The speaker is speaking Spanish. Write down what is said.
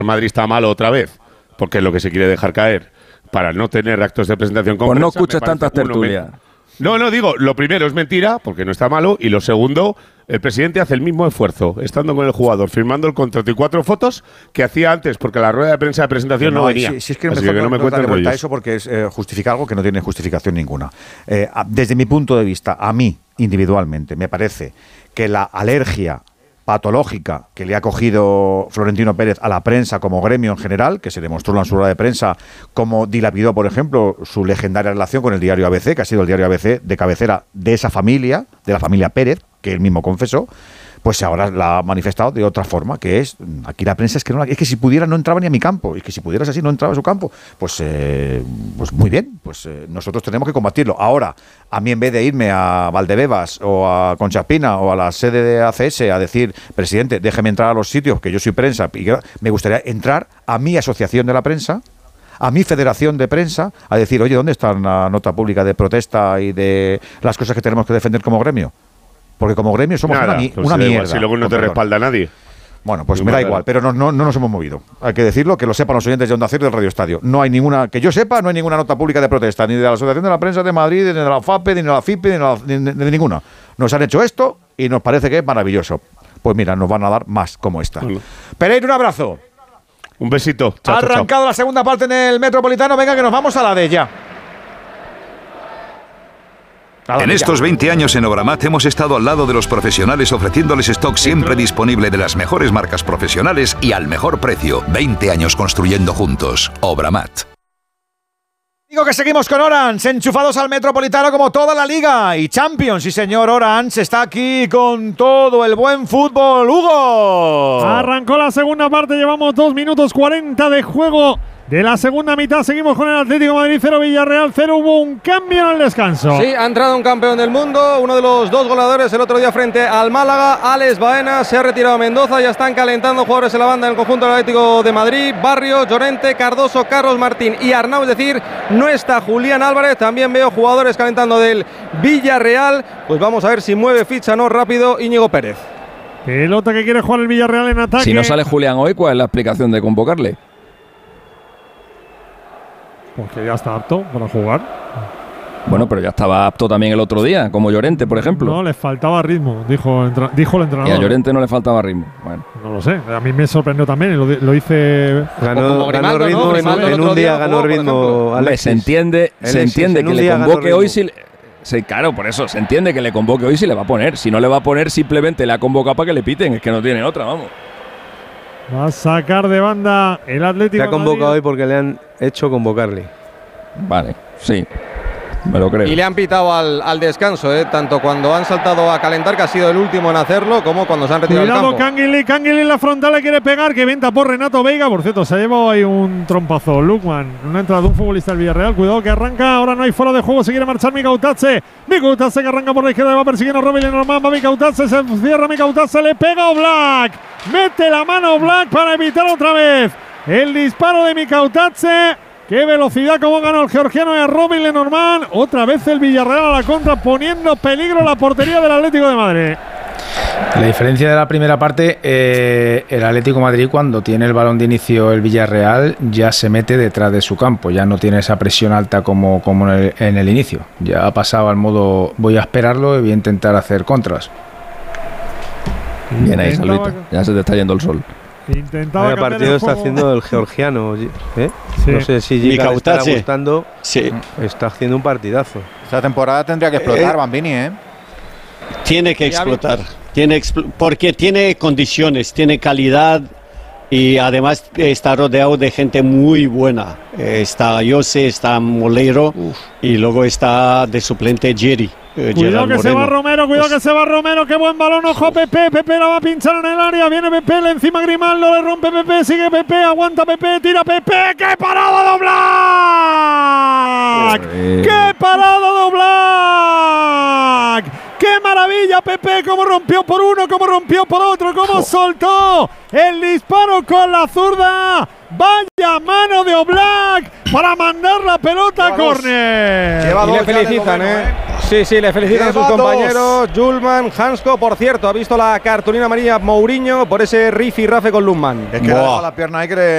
Madrid está malo otra vez, porque es lo que se quiere dejar caer, para no tener actos de presentación con Pues no prensa, escuches tantas tertulias. No, digo, lo primero es mentira, porque no está malo, y lo segundo, el presidente hace el mismo esfuerzo, estando con el jugador, firmando el contrato y 4 fotos, que hacía antes, porque la rueda de prensa de presentación no venía. Si es que no me cuenten rollos. Eso porque es justifica algo que no tiene justificación ninguna. Desde mi punto de vista, a mí, individualmente, me parece que la alergia patológica que le ha cogido Florentino Pérez a la prensa como gremio en general, que se demostró en su rueda de prensa, como dilapidó, por ejemplo, su legendaria relación con el diario ABC, que ha sido el diario ABC de cabecera de esa familia, de la familia Pérez, que él mismo confesó, pues ahora la ha manifestado de otra forma, que es, aquí la prensa es que si pudiera no entraba ni a mi campo, y que si pudieras así no entraba a su campo, pues muy bien, nosotros tenemos que combatirlo. Ahora, a mí en vez de irme a Valdebebas o a Concha Espina o a la sede de ACS a decir, presidente, déjeme entrar a los sitios, que yo soy prensa, y que me gustaría entrar a mi asociación de la prensa, a mi federación de prensa, a decir, oye, ¿dónde está la nota pública de protesta y de las cosas que tenemos que defender como gremio? Porque como gremio somos una mierda. Si luego no te respalda nadie. Bueno, pues me da igual, pero no nos hemos movido. Hay que decirlo, que lo sepan los oyentes de Onda Cero y del Radio Estadio. No hay ninguna, que yo sepa, no hay ninguna nota pública de protesta, ni de la Asociación de la Prensa de Madrid, ni de la FAPE, ni de la FIPE, ni de ninguna. Nos han hecho esto y nos parece que es maravilloso. Pues mira, nos van a dar más como esta. Bueno. Pereira, un abrazo. Un besito. Ha arrancado la segunda parte en el Metropolitano. Venga, que nos vamos a la de ya. En estos 20 años en Obramat hemos estado al lado de los profesionales ofreciéndoles stock siempre disponible de las mejores marcas profesionales y al mejor precio. 20 años construyendo juntos. Obramat. Digo que seguimos con Orange, enchufados al Metropolitano como toda la Liga. Y Champions, sí señor, Orange está aquí con todo el buen fútbol. ¡Hugo! Arrancó la segunda parte, llevamos 2 minutos 40 de juego de la segunda mitad. Seguimos con el Atlético de Madrid 0, Villarreal 0. Hubo un cambio en el descanso. Sí, ha entrado un campeón del mundo, uno de los 2 goleadores el otro día frente al Málaga, Alex Baena. Se ha retirado a Mendoza, ya están calentando jugadores en la banda del conjunto del Atlético de Madrid. Barrio, Llorente, Cardoso, Carlos Martín y Arnau, es decir, no está Julián Álvarez. También veo jugadores calentando del Villarreal. Pues vamos a ver si mueve ficha no rápido Íñigo Pérez. Pelota que quiere jugar el Villarreal en ataque. Si no sale Julián hoy, ¿cuál es la explicación de convocarle? Porque ya está apto para jugar. Bueno, pero ya estaba apto también el otro día, como Llorente, por ejemplo. No, le faltaba ritmo, dijo el entrenador. Y a Llorente no le faltaba ritmo. Bueno. No lo sé, a mí me sorprendió también, lo hice… Ganó ritmo, ¿no? En un día ganó ritmo. Se entiende que le convoque hoy sí, claro, por eso, se entiende que le convoque hoy si le va a poner. Si no le va a poner, simplemente le ha convocado para que le piten, es que no tiene otra, vamos. Va a sacar de banda el Atlético. Se ha convocado hoy porque le han hecho convocarle. Vale, sí, me lo creo. Y le han pitado al descanso, tanto cuando han saltado a calentar, que ha sido el último en hacerlo, como cuando se han retirado del campo. Canguilí en la frontal le quiere pegar, que venta por Renato Veiga. Por cierto, se ha llevado ahí un trompazo Lukman, una entrada de un futbolista del Villarreal. Cuidado que arranca, ahora no hay fuera de juego, se quiere marchar Mikautadze que arranca por la izquierda, va persiguiendo a Robin Lenormand, va Mikautadze, se cierra Mikautadze, le pega Oblak, mete la mano Oblak para evitar otra vez el disparo de Mikautadze. Qué velocidad como ganó el georgiano y a Robin Lenormand. Otra vez el Villarreal a la contra, poniendo peligro la portería del Atlético de Madrid. La diferencia de la primera parte, el Atlético de Madrid, cuando tiene el balón de inicio el Villarreal, ya se mete detrás de su campo, ya no tiene esa presión alta como en el inicio. Ya ha pasado al modo voy a esperarlo y voy a intentar hacer contras. Bien ahí, Salvito, ya se te está yendo el sol. Intentaba el partido está haciendo el georgiano, Sí. No sé si Giga le está gustando. Sí. Está haciendo un partidazo. Esta temporada tendría que explotar, Bambini, Tiene que explotar. Porque tiene condiciones, tiene calidad y además está rodeado de gente muy buena. Está Jose, está Moleiro y luego está de suplente Jerry. Cuidado que se va Romero, qué buen balón, ojo a Pepe la va a pinchar en el área, viene Pepe, le encima Grimaldo, le rompe Pepe, sigue Pepe, aguanta Pepe, tira Pepe, ¡qué parada de Oblak! ¡Qué parada de Oblak! ¡Qué maravilla Pepe! ¡Cómo rompió por uno, cómo rompió por otro, cómo soltó el disparo con la zurda! ¡Vaya mano de Oblak para mandar la pelota a córner! Y le felicitan, Sí, le felicitan a sus compañeros. Julman, Hansko, por cierto, ha visto la cartulina amarilla Mourinho por ese rifirrafe con Lundman. Es que la pierna ahí que